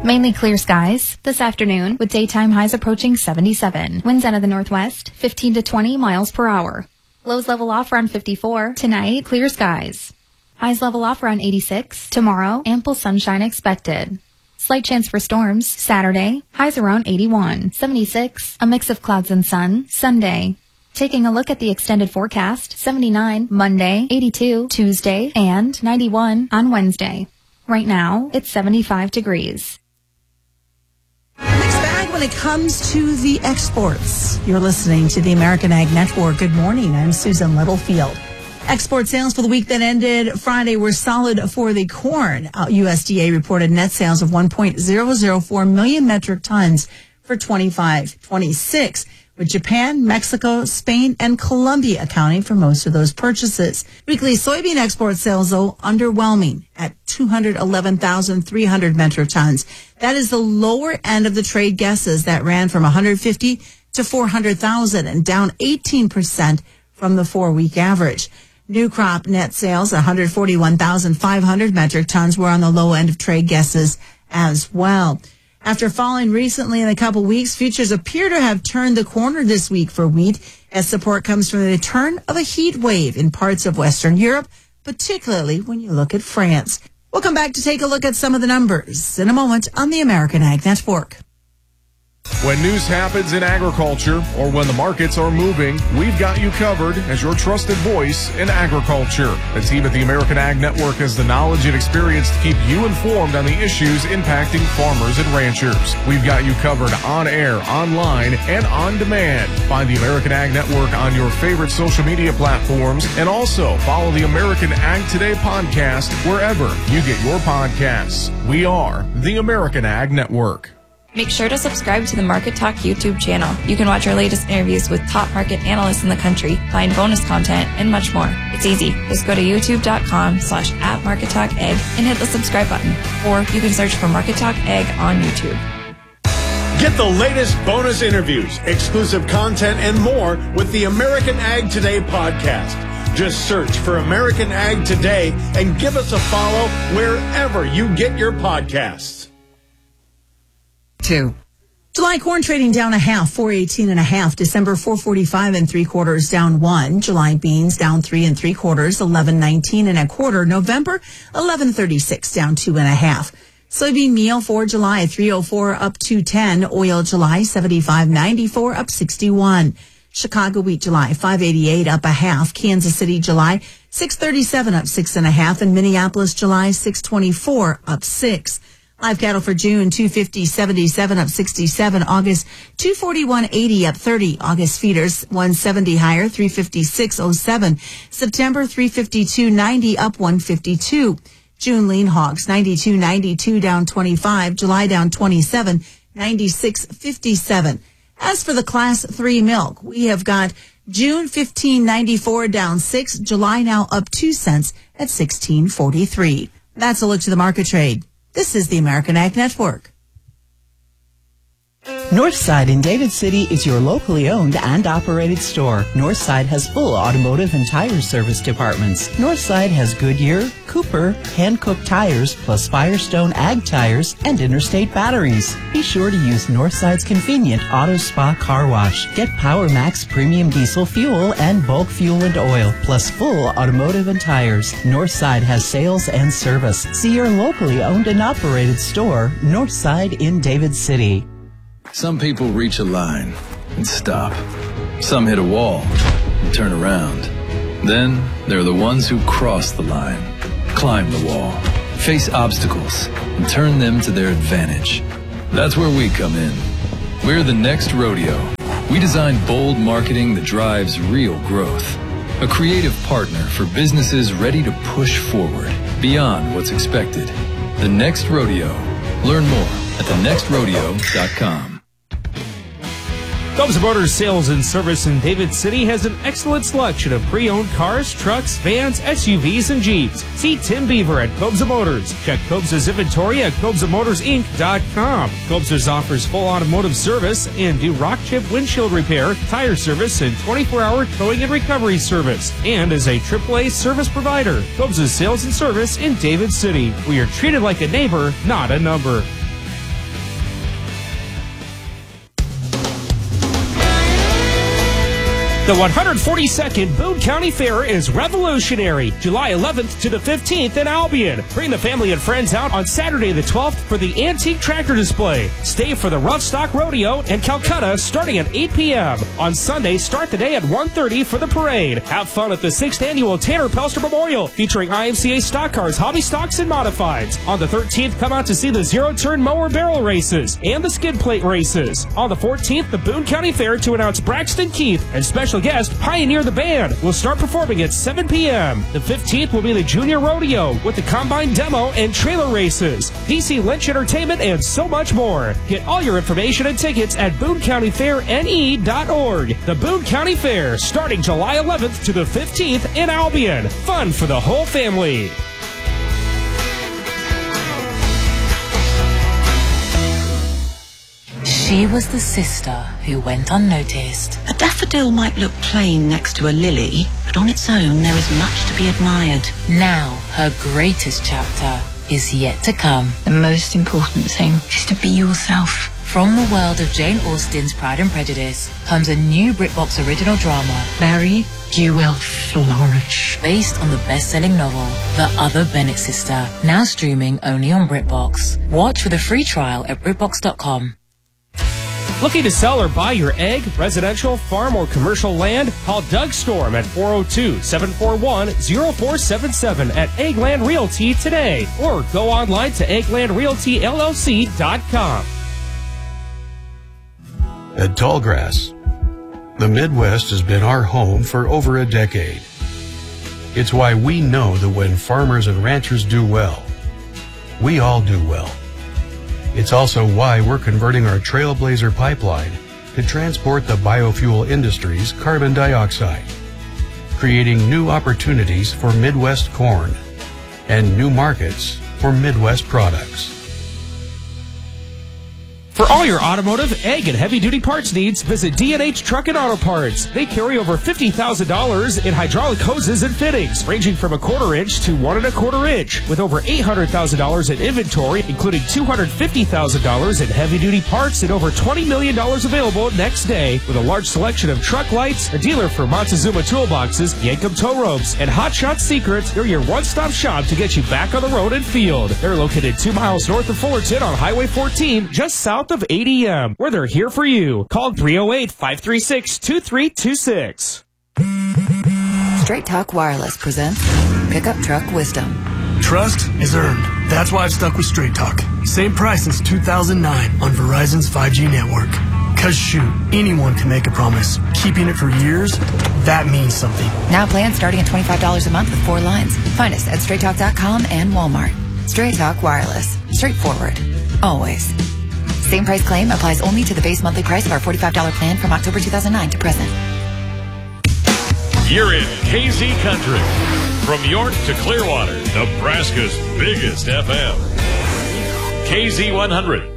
Mainly clear skies this afternoon with daytime highs approaching 77. Winds out of the northwest, 15 to 20 miles per hour. Lows level off around 54. Tonight, clear skies. Highs level off around 86. Tomorrow, ample sunshine expected. Slight chance for storms. Saturday, highs around 81. 76. A mix of clouds and sun. Sunday. Taking a look at the extended forecast. 79 Monday, 82 Tuesday, and 91 on Wednesday. Right now, it's 75 degrees. Mixed bag when it comes to the exports. You're listening to the American Ag Network. Good morning. I'm Susan Littlefield. Export sales for the week that ended Friday were solid for the corn. USDA reported net sales of 1.004 million metric tons for 25-26, with Japan, Mexico, Spain, and Colombia accounting for most of those purchases. Weekly soybean export sales, though, underwhelming at 211,300 metric tons. That is the lower end of the trade guesses that ran from 150 to 400,000 and down 18% from the 4-week average. New crop net sales, 141,500 metric tons, were on the low end of trade guesses as well. After falling recently in a couple weeks, futures appear to have turned the corner this week for wheat as support comes from the return of a heat wave in parts of Western Europe, particularly when you look at France. We'll come back to take a look at some of the numbers in a moment on the American Ag Network. When news happens in agriculture or when the markets are moving, we've got you covered as your trusted voice in agriculture. The team at the American Ag Network has the knowledge and experience to keep you informed on the issues impacting farmers and ranchers. We've got you covered on air, online, and on demand. Find the American Ag Network on your favorite social media platforms and also follow the American Ag Today podcast wherever you get your podcasts. We are the American Ag Network. Make sure to subscribe to the Market Talk YouTube channel. You can watch our latest interviews with top market analysts in the country, find bonus content, and much more. It's easy. Just go to youtube.com/@MarketTalkAg and hit the subscribe button. Or you can search for Market Talk Ag on YouTube. Get the latest bonus interviews, exclusive content, and more with the American Ag Today podcast. Just search for American Ag Today and give us a follow wherever you get your podcasts. July corn trading down a half, 418 and a half. December 445 and 3/4 down 1. July beans down 3 3/4, 1119 and a quarter. November 1136 down 2 1/2. Soybean meal for July 304 up 210. Oil July 75.94 up 61. Chicago wheat July 588 up a half. Kansas City July 637 up 6 1/2, and Minneapolis July 624 up 6. Live cattle for June, 250.77 up 67. August, 241.80 up 30. August feeders, 170 higher, 356.07. September, 352.90 up 152. June lean hogs, 92.92 down 25. July down 27, 96.57. As for the Class 3 milk, we have got June 15.94 down 6. July now up 2 cents at 16.43. That's a look to the market trade. This is the American Ag Network. Northside in David City is your locally owned and operated store. Northside has full automotive and tire service departments. Northside has Goodyear, Cooper, hand-cooked tires, plus Firestone Ag tires and Interstate batteries. Be sure to use Northside's convenient Auto Spa car wash. Get Power Max premium diesel fuel and bulk fuel and oil, plus full automotive and tires. Northside has sales and service. See your locally owned and operated store, Northside in David City. Some people reach a line and stop. Some hit a wall and turn around. Then there are the ones who cross the line, climb the wall, face obstacles, and turn them to their advantage. That's where we come in. We're the Next Rodeo. We design bold marketing that drives real growth. A creative partner for businesses ready to push forward beyond what's expected. The Next Rodeo. Learn more at thenextrodeo.com. Cobza Motors Sales and Service in David City has an excellent selection of pre-owned cars, trucks, vans, SUVs, and Jeeps. See Tim Beaver at Cobza Motors. Check Cobza's inventory at CobzaMotorsInc.com. Cobza's offers full automotive service and do rock chip windshield repair, tire service, and 24-hour towing and recovery service. And is a AAA service provider. Cobza's Sales and Service in David City, where you're treated like a neighbor, not a number. The 142nd Boone County Fair is revolutionary, July 11th to the 15th in Albion. Bring the family and friends out on Saturday the 12th for the antique tractor display. Stay for the Rough Stock Rodeo in Calcutta starting at 8 p.m. On Sunday, start the day at 1:30 for the parade. Have fun at the 6th Annual Tanner Pelster Memorial, featuring IMCA stock cars, hobby stocks, and modifieds. On the 13th, come out to see the zero-turn mower barrel races and the skid plate races. On the 14th, the Boone County Fair to announce Braxton Keith and special guest Pioneer the Band will start performing at 7 p.m. The 15th will be the Junior Rodeo with the Combine Demo and Trailer Races, PC Lynch Entertainment, and so much more. Get all your information and tickets at BooneCountyFairNE.org. The Boone County Fair, starting July 11th to the 15th in Albion. Fun for the whole family. She was the sister who went unnoticed. A daffodil might look plain next to a lily, but on its own there is much to be admired. Now, her greatest chapter is yet to come. The most important thing is to be yourself. From the world of Jane Austen's Pride and Prejudice comes a new BritBox original drama, Mary, you will flourish. Based on the best-selling novel, The Other Bennett Sister, now streaming only on BritBox. Watch with a free trial at BritBox.com. Looking to sell or buy your egg, residential, farm, or commercial land? Call Doug Storm at 402-741-0477 at Eggland Realty today, or go online to egglandrealtyllc.com. At Tallgrass, the Midwest has been our home for over a decade. It's why we know that when farmers and ranchers do well, we all do well. It's also why we're converting our Trailblazer pipeline to transport the biofuel industry's carbon dioxide, creating new opportunities for Midwest corn and new markets for Midwest products. For all your automotive, ag, and heavy-duty parts needs, visit D&H Truck and Auto Parts. They carry over $50,000 in hydraulic hoses and fittings, ranging from a 1/4 inch to 1 1/4 inch, with over $800,000 in inventory, including $250,000 in heavy-duty parts and over $20 million available next day, with a large selection of truck lights, a dealer for Montezuma toolboxes, Yankum tow ropes, and Hot Shot Secrets. They're your one-stop shop to get you back on the road and field. They're located 2 miles north of Fullerton on Highway 14, just south of ADM, where they're here for you. Call 308-536-2326. Straight Talk Wireless presents Pickup Truck Wisdom. Trust is earned. That's why I've stuck with Straight Talk. Same price since 2009 on Verizon's 5G network. Cause shoot, anyone can make a promise. Keeping it for years, that means something. Now plans starting at $25 a month with 4 lines. Find us at StraightTalk.com and Walmart. Straight Talk Wireless. Straightforward. Always. Same price claim applies only to the base monthly price of our $45 plan from October 2009 to present. You're in KZ Country. From York to Clearwater, Nebraska's biggest FM. KZ 100.